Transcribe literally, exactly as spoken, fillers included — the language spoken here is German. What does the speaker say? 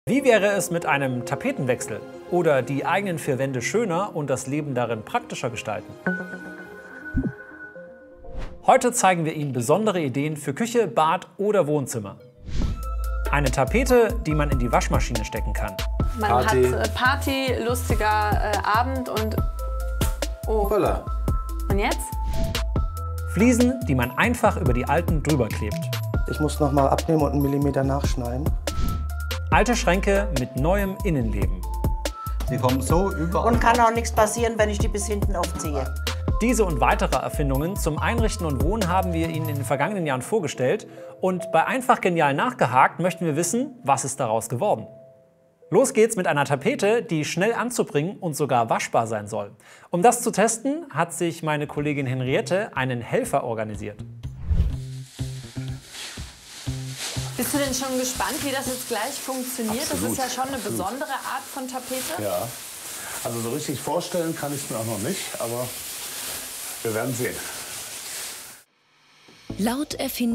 Wie wäre es mit einem Tapetenwechsel oder die eigenen vier Wände schöner und das Leben darin praktischer gestalten? Heute zeigen wir Ihnen besondere Ideen für Küche, Bad oder Wohnzimmer. Eine Tapete, die man in die Waschmaschine stecken kann. Man Party. hat äh, Party, lustiger äh, Abend und... Oh. Voila. Und jetzt? Fliesen, die man einfach über die alten drüber klebt. Ich muss noch mal abnehmen und einen Millimeter nachschneiden. Alte Schränke mit neuem Innenleben. Die kommen so überall. Und kann auch nichts passieren, wenn ich die bis hinten aufziehe. Diese und weitere Erfindungen zum Einrichten und Wohnen haben wir Ihnen in den vergangenen Jahren vorgestellt. Und bei Einfach Genial nachgehakt möchten wir wissen, was ist daraus geworden. Los geht's mit einer Tapete, die schnell anzubringen und sogar waschbar sein soll. Um das zu testen, hat sich meine Kollegin Henriette einen Helfer organisiert. Bist du denn schon gespannt, wie das jetzt gleich funktioniert? Absolut. Das ist ja schon eine Absolut. besondere Art von Tapete. Ja, also so richtig vorstellen kann ich es mir auch noch nicht, aber wir werden sehen. Laut Erfinder